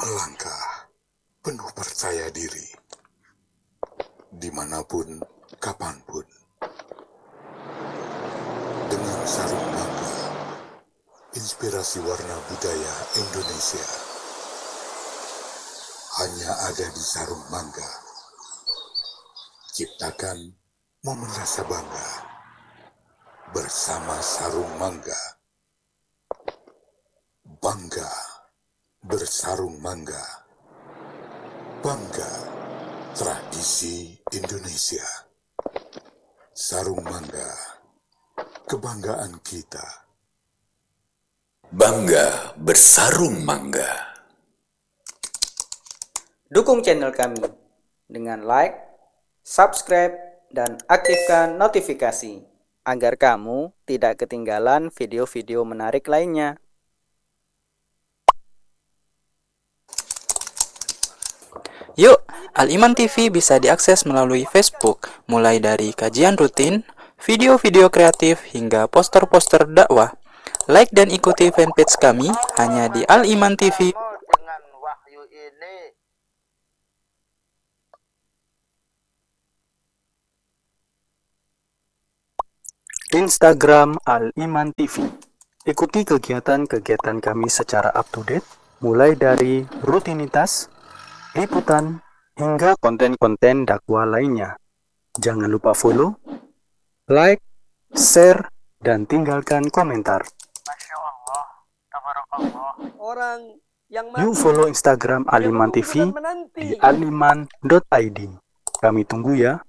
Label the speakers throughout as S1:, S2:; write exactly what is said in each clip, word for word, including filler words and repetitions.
S1: melangkah penuh percaya diri, dimanapun, kapanpun. Dengan sarung mangga, inspirasi warna budaya Indonesia hanya ada di sarung mangga. Ciptakan momen rasa bangga bersama sarung mangga. Bangga bersarung mangga. Bangga tradisi Indonesia. Sarung mangga, kebanggaan kita.
S2: Bangga bersarung mangga.
S3: Dukung channel kami dengan like, subscribe, dan aktifkan notifikasi agar kamu tidak ketinggalan video-video menarik lainnya.
S4: Yuk, Al-Iman T V bisa diakses melalui Facebook, mulai dari kajian rutin, video-video kreatif, hingga poster-poster dakwah. Like dan ikuti fanpage kami hanya di Al-Iman T V.
S5: Dengan wahyu ini,
S6: Instagram Al-Iman T V. Ikuti kegiatan-kegiatan kami secara up-to-date, mulai dari rutinitas, liputan, hingga konten-konten dakwah lainnya. Jangan lupa follow, like, share, dan tinggalkan komentar.
S5: Masya Allah, tabarakallah. Orang yang
S6: Yuk follow Instagram Al-Iman T V di aliman dot i d. Kami tunggu ya.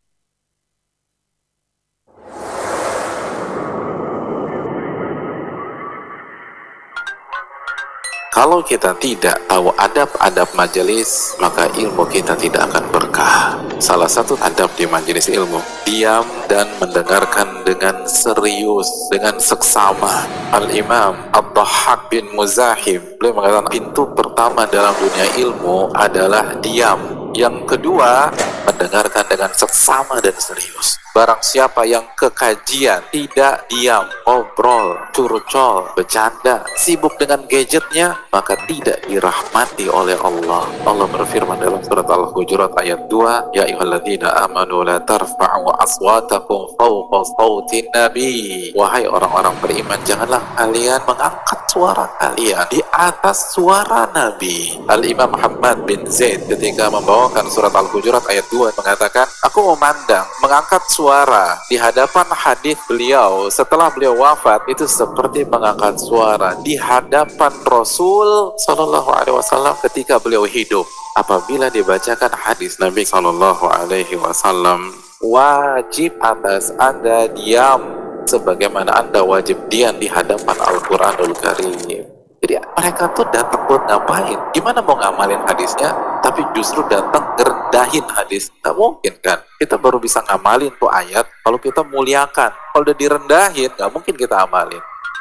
S7: Kalau kita tidak tahu adab-adab majelis, maka ilmu kita tidak akan berkah. Salah satu adab di majelis ilmu, diam dan mendengarkan dengan serius, dengan seksama. Al-Imam Ad-Dhahhak bin Muzahim, beliau mengatakan pintu pertama dalam dunia ilmu adalah diam. Yang kedua, mendengarkan dengan seksama dan serius. Barang siapa yang ke kajian tidak diam, ngobrol, curcol, bercanda, sibuk dengan gadgetnya, maka tidak dirahmati oleh Allah. Allah berfirman dalam surat Al-Hujurat ayat dua, Ya ayyuhalladzina amanu la tarfa'u aswatakum fawqa sawtin nabi. Wahai orang-orang beriman, janganlah kalian mengangkat suara kalian di atas suara Nabi. Al-Imam Muhammad bin Zaid ketika membawakan surat Al-Hujurat ayat dua mengatakan, aku memandang mengangkat suara di hadapan hadis beliau setelah beliau wafat itu seperti mengangkat suara di hadapan Rasul Sallallahu Alaihi Wasallam ketika beliau hidup. Apabila dibacakan hadis Nabi Sallallahu Alaihi Wasallam, wajib atas Anda diam sebagaimana Anda wajib diam di hadapan Al-Quranul Karim. Jadi mereka tuh datang buat ngapain? Gimana mau ngamalin hadisnya, tapi justru datang ngerendahin hadis? Nggak mungkin kan? Kita baru bisa ngamalin tuh ayat kalau kita muliakan. Kalau udah direndahin, nggak mungkin kita amalin.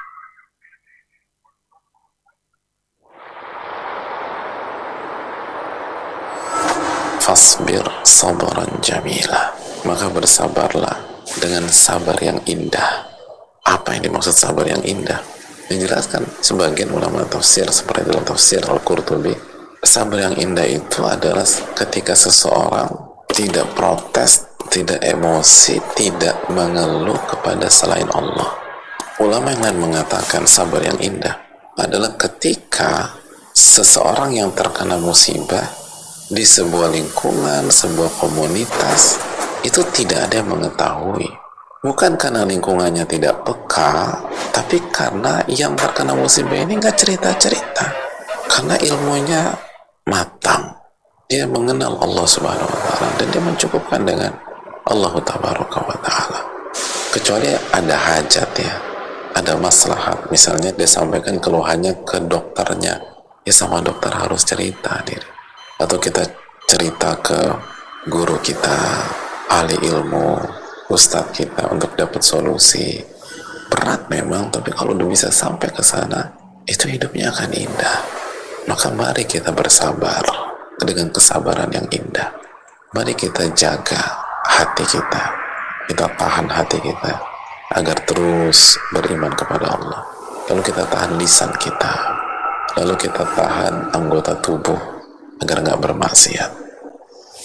S7: Fasbir sabaran jamila. Maka bersabarlah dengan sabar yang indah. Apa yang dimaksud sabar yang indah? Dijelaskan sebagian ulama tafsir seperti dalam tafsir Al-Qurtubi, sabar yang indah itu adalah ketika seseorang tidak protes, tidak emosi, tidak mengeluh kepada selain Allah. Ulama yang lain mengatakan sabar yang indah adalah ketika seseorang yang terkena musibah di sebuah lingkungan, sebuah komunitas, itu tidak ada yang mengetahui. Bukan karena lingkungannya tidak peka, tapi karena yang terkena musibah ini nggak cerita-cerita. Karena ilmunya matang. Dia mengenal Allah Subhanahu wa Ta'ala dan dia mencukupkan dengan Allah Tabaraka wa Ta'ala. Kecuali ada hajat ya, ada maslahat. Misalnya dia sampaikan keluhannya ke dokternya, ya sama dokter harus cerita diri. Atau kita cerita ke guru kita, ahli ilmu, ustadz kita untuk dapat solusi. Berat memang, tapi kalau udah bisa sampai ke sana, itu hidupnya akan indah. Maka mari kita bersabar dengan kesabaran yang indah. Mari kita jaga hati kita, kita tahan hati kita agar terus beriman kepada Allah. Lalu kita tahan lisan kita, lalu kita tahan anggota tubuh agar nggak bermaksiat.